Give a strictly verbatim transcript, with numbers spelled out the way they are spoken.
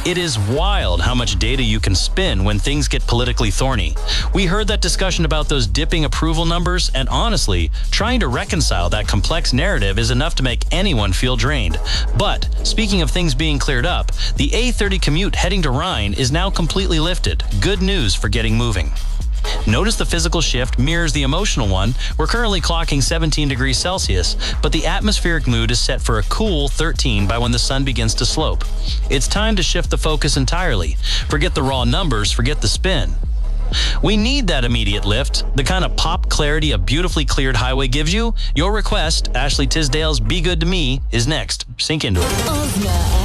It is wild how much data you can spin when things get politically thorny. We heard that discussion about those dipping approval numbers, and honestly, trying to reconcile that complex narrative is enough to make anyone feel drained. But, speaking of things being cleared up, the A thirty commute heading to Rhine is now completely lifted. Good news for getting moving. Notice the physical shift mirrors the emotional one. We're currently clocking seventeen degrees Celsius, but the atmospheric mood is set for a cool thirteen by when the sun begins to slope. It's time to shift the focus entirely. Forget the raw numbers, forget the spin. We need that immediate lift, the kind of pop clarity a beautifully cleared highway gives you. Your request, Ashley Tisdale's Be Good to Me, is next. Sink into it.